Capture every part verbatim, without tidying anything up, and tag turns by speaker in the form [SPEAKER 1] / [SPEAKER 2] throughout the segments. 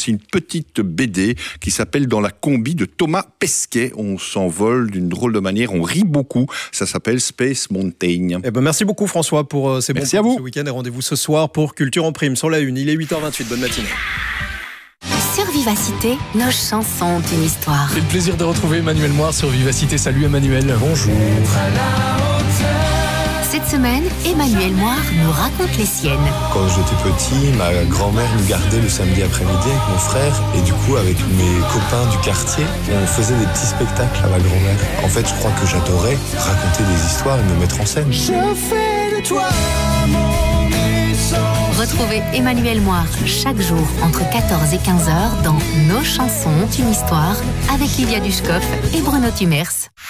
[SPEAKER 1] aussi une petite B D qui s'appelle Dans la combi de Thomas Pesquet. On s'envole d'une drôle de manière, on rit beaucoup. Ça s'appelle Space Mountain.
[SPEAKER 2] Eh ben, merci beaucoup François pour euh, ces bons
[SPEAKER 1] Merci à vous.
[SPEAKER 2] ce week-end et rendez-vous ce soir pour Culture en Prime sur la Une. Il est huit heures vingt-huit, bonne matinée.
[SPEAKER 3] Sur Vivacité, nos chansons ont une histoire.
[SPEAKER 4] C'est le plaisir de retrouver Emmanuel Moire sur Vivacité. Salut Emmanuel. Bonjour.
[SPEAKER 3] Cette semaine, Emmanuel Moire nous raconte les siennes.
[SPEAKER 5] Quand j'étais petit, ma grand-mère nous gardait le samedi après-midi avec mon frère. Et du coup, avec mes copains du quartier, on faisait des petits spectacles à ma grand-mère. En fait, je crois que j'adorais raconter des histoires et me mettre en scène.
[SPEAKER 6] Je fais de toi mon essence.
[SPEAKER 3] Retrouvez Emmanuel Moire chaque jour entre quatorze et quinze heures dans Nos chansons ont une histoire avec Lydia Dushkoff et Bruno Tumers.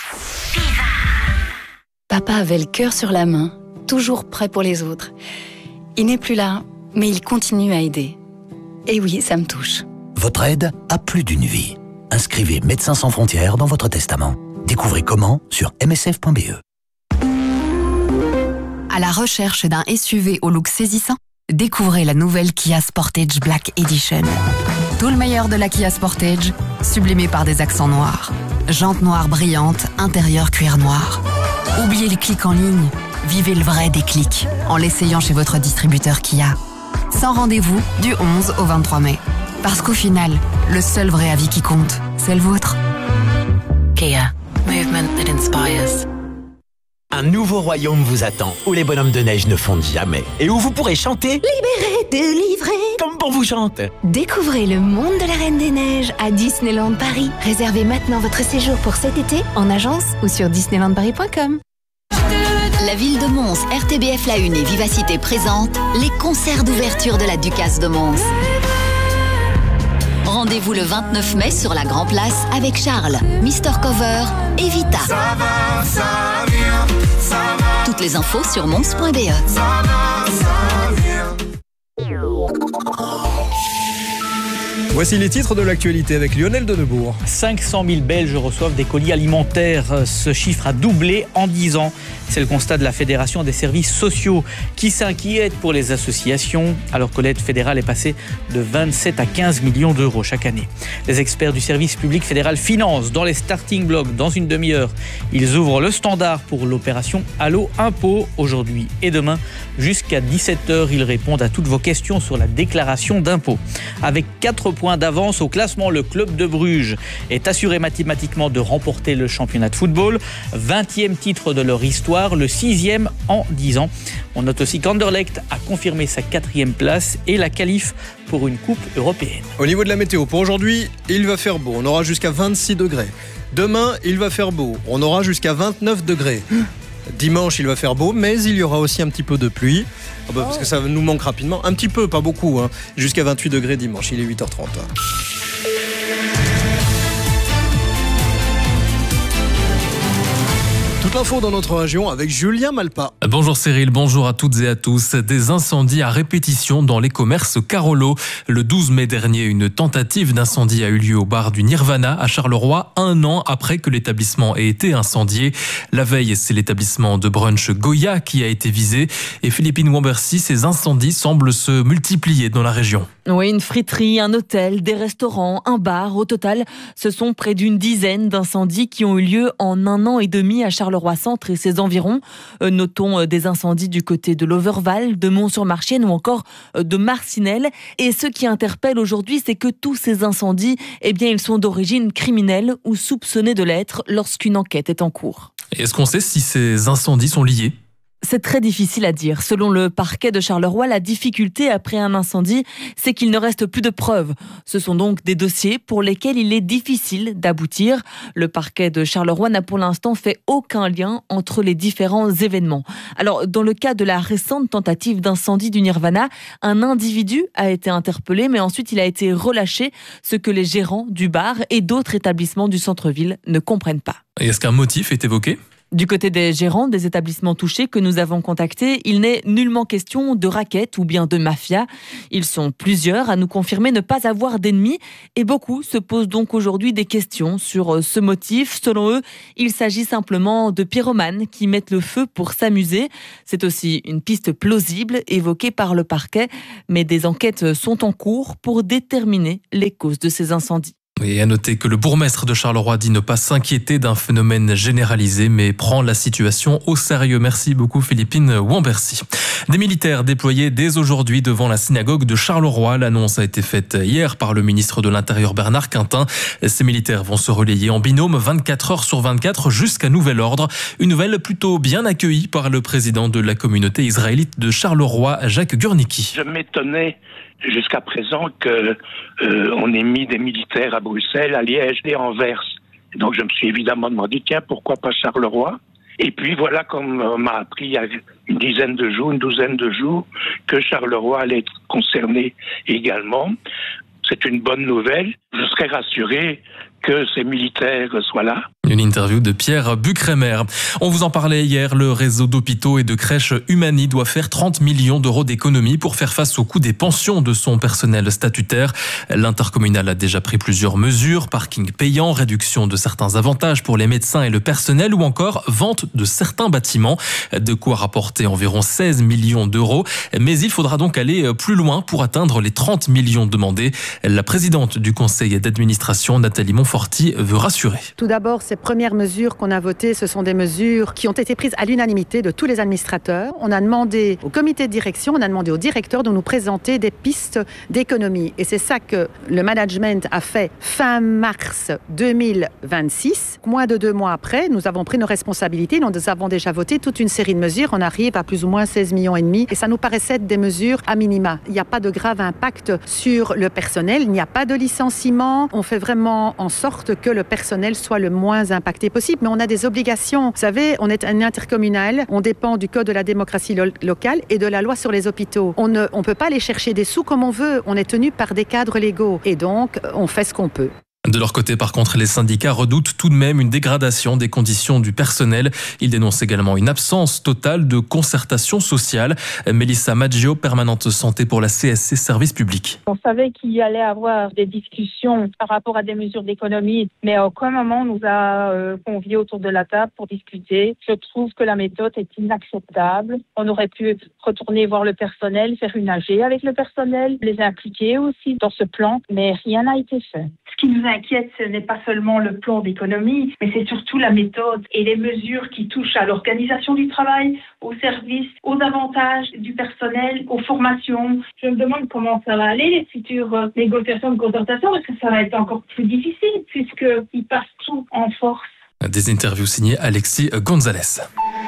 [SPEAKER 7] Papa avait le cœur sur la main, toujours prêt pour les autres. Il n'est plus là, mais il continue à aider. Et oui, ça me touche.
[SPEAKER 8] Votre aide a plus d'une vie. Inscrivez Médecins sans frontières dans votre testament. Découvrez comment sur m s f point b e.
[SPEAKER 3] À la recherche d'un S U V au look saisissant, découvrez la nouvelle Kia Sportage Black Edition. Tout le meilleur de la Kia Sportage, sublimé par des accents noirs. Jantes noires brillantes, intérieur cuir noir. Oubliez les clics en ligne, vivez le vrai déclic en l'essayant chez votre distributeur Kia. Sans rendez-vous du onze au vingt-trois mai. Parce qu'au final, le seul vrai avis qui compte, c'est le vôtre. Kia, movement that inspires.
[SPEAKER 9] Un nouveau royaume vous attend, où les bonhommes de neige ne fondent jamais. Et où vous pourrez chanter
[SPEAKER 10] Libéré, délivré,
[SPEAKER 9] comme bon vous chante.
[SPEAKER 10] Découvrez le monde de la Reine des Neiges à Disneyland Paris. Réservez maintenant votre séjour pour cet été en agence ou sur disneyland paris point com.
[SPEAKER 3] La ville de Mons, R T B F La Une et Vivacité présentent les concerts d'ouverture de la Ducasse de Mons. Rendez-vous le vingt-neuf mai sur la Grand Place avec Charles, Mister Cover et Vita.
[SPEAKER 6] Ça va, ça vient, ça va.
[SPEAKER 3] Toutes les infos sur mons point b e.
[SPEAKER 6] Ça va, ça vient.
[SPEAKER 2] Voici les titres de l'actualité avec Lionel Denebourg.
[SPEAKER 11] cinq cent mille Belges reçoivent des colis alimentaires. Ce chiffre a doublé en dix ans. C'est le constat de la Fédération des services sociaux qui s'inquiète pour les associations alors que l'aide fédérale est passée de vingt-sept à quinze millions d'euros chaque année. Les experts du service public fédéral financent dans les starting blocks dans une demi-heure. Ils ouvrent le standard pour l'opération Allo Impôt aujourd'hui et demain jusqu'à dix-sept heures. Ils répondent à toutes vos questions sur la déclaration d'impôt. Avec quatre points d'avance au classement, le club de Bruges est assuré mathématiquement de remporter le championnat de football. vingtième titre de leur histoire, le sixième en dix ans. On note aussi qu'Anderlecht a confirmé sa quatrième place et la qualif pour une coupe européenne.
[SPEAKER 2] Au niveau de la météo, pour aujourd'hui, il va faire beau. On aura jusqu'à vingt-six degrés. Demain, il va faire beau. On aura jusqu'à vingt-neuf degrés. Dimanche, il va faire beau, mais il y aura aussi un petit peu de pluie. Oh bah, parce que ça nous manque rapidement. Un petit peu, pas beaucoup. Hein. Jusqu'à vingt-huit degrés dimanche, il est huit heures trente. Toute l'info dans notre région avec Julien Malpa.
[SPEAKER 4] Bonjour Cyril, bonjour à toutes et à tous. Des incendies à répétition dans les commerces Carolo. Le douze mai dernier, une tentative d'incendie a eu lieu au bar du Nirvana à Charleroi, un an après que l'établissement ait été incendié. La veille, c'est l'établissement de brunch Goya qui a été visé. Et Philippine Wambercy, ces incendies semblent se multiplier dans la région.
[SPEAKER 12] Oui, une friterie, un hôtel, des restaurants, un bar. Au total, ce sont près d'une dizaine d'incendies qui ont eu lieu en un an et demi à Charleroi-Centre et ses environs. Euh, notons euh, des incendies du côté de l'Overval, de Mont-sur-Marchienne ou encore euh, de Marcinelle. Et ce qui interpelle aujourd'hui, c'est que tous ces incendies, eh bien, ils sont d'origine criminelle ou soupçonnés de l'être lorsqu'une enquête est en cours.
[SPEAKER 4] Et est-ce qu'on sait si ces incendies sont liés ?
[SPEAKER 12] C'est très difficile à dire. Selon le parquet de Charleroi, la difficulté après un incendie, c'est qu'il ne reste plus de preuves. Ce sont donc des dossiers pour lesquels il est difficile d'aboutir. Le parquet de Charleroi n'a pour l'instant fait aucun lien entre les différents événements. Alors, dans le cas de la récente tentative d'incendie du Nirvana, un individu a été interpellé, mais ensuite il a été relâché, ce que les gérants du bar et d'autres établissements du centre-ville ne comprennent pas.
[SPEAKER 4] Et est-ce qu'un motif est évoqué ?
[SPEAKER 12] Du côté des gérants des établissements touchés que nous avons contactés, il n'est nullement question de raquettes ou bien de mafia. Ils sont plusieurs à nous confirmer ne pas avoir d'ennemis et beaucoup se posent donc aujourd'hui des questions sur ce motif. Selon eux, il s'agit simplement de pyromanes qui mettent le feu pour s'amuser. C'est aussi une piste plausible évoquée par le parquet, mais des enquêtes sont en cours pour déterminer les causes de ces incendies.
[SPEAKER 4] Et à noter que le bourgmestre de Charleroi dit ne pas s'inquiéter d'un phénomène généralisé, mais prend la situation au sérieux. Merci beaucoup Philippine Wambercy. Des militaires déployés dès aujourd'hui devant la synagogue de Charleroi. L'annonce a été faite hier par le ministre de l'Intérieur Bernard Quintin. Ces militaires vont se relayer en binôme vingt-quatre heures sur vingt-quatre jusqu'à nouvel ordre. Une nouvelle plutôt bien accueillie par le président de la communauté israélite de Charleroi, Jacques Gurnicki.
[SPEAKER 13] Je m'étonnais jusqu'à présent que euh, on ait mis des militaires à Bruxelles, à Liège et à Anvers. Et donc je me suis évidemment demandé, tiens, pourquoi pas Charleroi? Et puis voilà, comme on m'a appris il y a une dizaine de jours, une douzaine de jours, que Charleroi allait être concerné également. C'est une bonne nouvelle. Je serais rassuré que ces militaires soient là.
[SPEAKER 4] Une interview de Pierre Bucremer. On vous en parlait hier, le réseau d'hôpitaux et de crèches Humani doit faire trente millions d'euros d'économies pour faire face au coût des pensions de son personnel statutaire. L'intercommunal a déjà pris plusieurs mesures, parking payant, réduction de certains avantages pour les médecins et le personnel ou encore vente de certains bâtiments. De quoi rapporter environ seize millions d'euros. Mais il faudra donc aller plus loin pour atteindre les trente millions demandés. La présidente du conseil d'administration, Nathalie Monforti, veut rassurer.
[SPEAKER 14] Tout d'abord, ces premières mesures qu'on a votées, ce sont des mesures qui ont été prises à l'unanimité de tous les administrateurs. On a demandé au comité de direction, on a demandé au directeur de nous présenter des pistes d'économie. Et c'est ça que le management a fait fin mars deux mille vingt-six. Moins de deux mois après, nous avons pris nos responsabilités. Nous avons déjà voté toute une série de mesures. On arrive à plus ou moins seize millions et demi. Et ça nous paraissait être des mesures à minima. Il n'y a pas de grave impact sur le personnel. Il n'y a pas de licenciement. On fait vraiment en sorte que le personnel soit le moins impacté possible, mais on a des obligations. Vous savez, on est un intercommunal, on dépend du code de la démocratie lo- locale et de la loi sur les hôpitaux. On ne on peut pas aller chercher des sous comme on veut, on est tenu par des cadres légaux et donc on fait ce qu'on peut.
[SPEAKER 4] De leur côté, par contre, les syndicats redoutent tout de même une dégradation des conditions du personnel. Ils dénoncent également une absence totale de concertation sociale. Mélissa Maggio, permanente santé pour la C S C Service Public.
[SPEAKER 15] On savait qu'il y allait avoir des discussions par rapport à des mesures d'économie, mais à aucun moment on nous a euh, conviés autour de la table pour discuter. Je trouve que la méthode est inacceptable. On aurait pu retourner voir le personnel, faire une A G avec le personnel, les impliquer aussi dans ce plan, mais rien n'a été fait.
[SPEAKER 16] Ce qui nous inquiète, ce n'est pas seulement le plan d'économie, mais c'est surtout la méthode et les mesures qui touchent à l'organisation du travail, aux services, aux avantages du personnel, aux formations. Je me demande comment ça va aller, les futures négociations de concertation, parce que ça va être encore plus difficile, puisqu'ils passent tout en force.
[SPEAKER 4] Des interviews signées Alexis Gonzalez.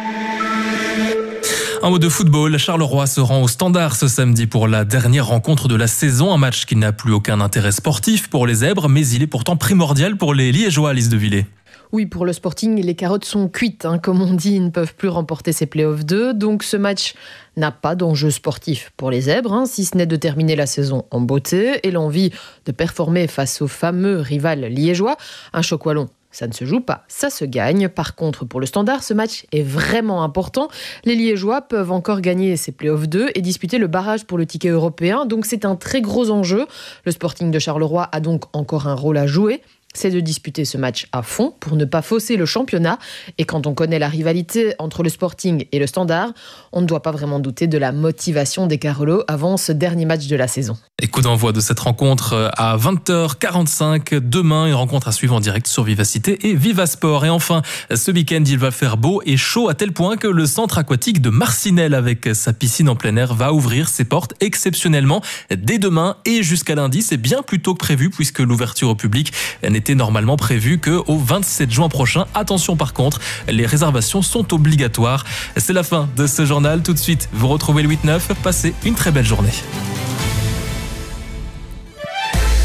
[SPEAKER 4] Un mot de football, Charleroi se rend au Standard ce samedi pour la dernière rencontre de la saison. Un match qui n'a plus aucun intérêt sportif pour les Zèbres, mais il est pourtant primordial pour les Liégeois, Alice de Villers.
[SPEAKER 17] Oui, pour le Sporting, les carottes sont cuites. Hein. Comme on dit, ils ne peuvent plus remporter ces playoffs deux. Donc ce match n'a pas d'enjeu sportif pour les Zèbres, hein, si ce n'est de terminer la saison en beauté et l'envie de performer face au fameux rival liégeois. Un choc wallon, ça ne se joue pas, ça se gagne. Par contre, pour le Standard, ce match est vraiment important. Les Liégeois peuvent encore gagner ces playoffs deux et disputer le barrage pour le ticket européen. Donc c'est un très gros enjeu. Le Sporting de Charleroi a donc encore un rôle à jouer. C'est de disputer ce match à fond pour ne pas fausser le championnat. Et quand on connaît la rivalité entre le Sporting et le Standard, on ne doit pas vraiment douter de la motivation des Carolos avant ce dernier match de la saison.
[SPEAKER 4] Et coup d'envoi de cette rencontre à vingt heures quarante-cinq. Demain, une rencontre à suivre en direct sur Vivacité et Vivasport. Et enfin, ce week-end, il va faire beau et chaud à tel point que le centre aquatique de Marcinelle, avec sa piscine en plein air, va ouvrir ses portes exceptionnellement dès demain et jusqu'à lundi. C'est bien plus tôt que prévu puisque l'ouverture au public n'était normalement prévue qu'au vingt-sept juin prochain. Attention par contre, les réservations sont obligatoires. C'est la fin de ce journal. Tout de suite, vous retrouvez le huit neuf. Passez une très belle journée.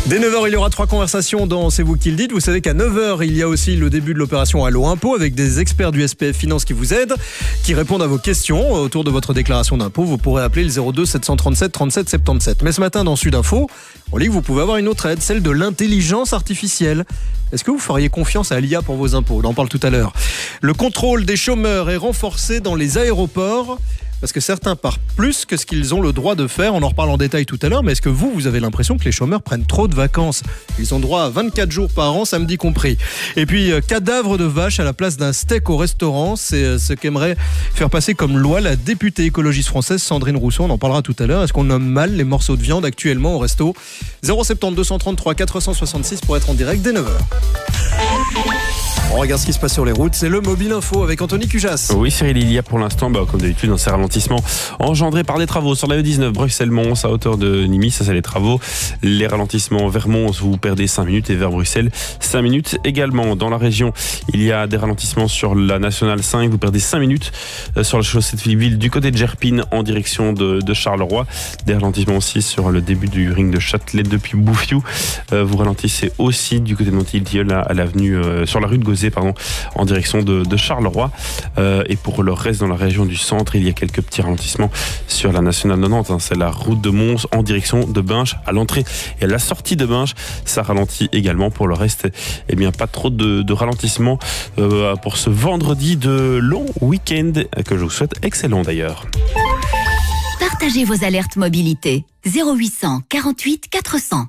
[SPEAKER 2] Dès neuf heures, il y aura trois conversations dans C'est vous qui le dites. Vous savez qu'à neuf heures, il y a aussi le début de l'opération Allo Impôt avec des experts du S P F Finance qui vous aident, qui répondent à vos questions autour de votre déclaration d'impôt. Vous pourrez appeler le zéro deux sept cent trente-sept trente-sept soixante-dix-sept. Mais ce matin, dans Sud Info, on lit que vous pouvez avoir une autre aide, celle de l'intelligence artificielle. Est-ce que vous feriez confiance à l'I A pour vos impôts ? On en parle tout à l'heure. Le contrôle des chômeurs est renforcé dans les aéroports, parce que certains partent plus que ce qu'ils ont le droit de faire. On en reparle en détail tout à l'heure, mais est-ce que vous, vous avez l'impression que les chômeurs prennent trop de vacances ? Ils ont droit à vingt-quatre jours par an, samedi compris. Et puis, euh, cadavre de vache à la place d'un steak au restaurant, c'est euh, ce qu'aimerait faire passer comme loi la députée écologiste française Sandrine Rousseau. On en parlera tout à l'heure. Est-ce qu'on nomme mal les morceaux de viande actuellement au resto ? zéro sept deux deux trente-trois quatre cent soixante-six pour être en direct dès neuf heures. On regarde ce qui se passe sur les routes, c'est le Mobile Info avec Anthony Cujas.
[SPEAKER 18] Oui Cyril, il y a pour l'instant, bah, comme d'habitude, dans ces ralentissements engendrés par des travaux sur la E dix-neuf Bruxelles-Mons à hauteur de Nîmes, ça c'est les travaux. Les ralentissements vers Mons, vous perdez cinq minutes et vers Bruxelles cinq minutes également. Dans la région, il y a des ralentissements sur la Nationale cinq, vous perdez cinq minutes sur la chaussée de Philippeville du côté de Gerpine en direction de, de Charleroi. Des ralentissements aussi sur le début du ring de Châtelet depuis Bouffiou. Euh, vous ralentissez aussi du côté de Montildieu à, à l'avenue, euh, sur la rue de Gauzet, pardon, en direction de, de Charleroi. Euh, et pour le reste, dans la région du centre, il y a quelques petits ralentissements sur la Nationale quatre-vingt-dix. Hein, c'est la route de Mons en direction de Binche à l'entrée et à la sortie de Binche. Ça ralentit également. Pour le reste, eh bien, pas trop de, de ralentissement euh, pour ce vendredi de long week-end que je vous souhaite excellent d'ailleurs.
[SPEAKER 19] Partagez vos alertes mobilité. zéro huit cent quarante-huit quatre cents.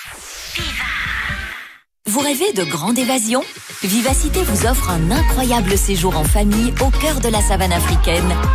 [SPEAKER 19] Vous rêvez de grande évasion ? Vivacité vous offre un incroyable séjour en famille au cœur de la savane africaine.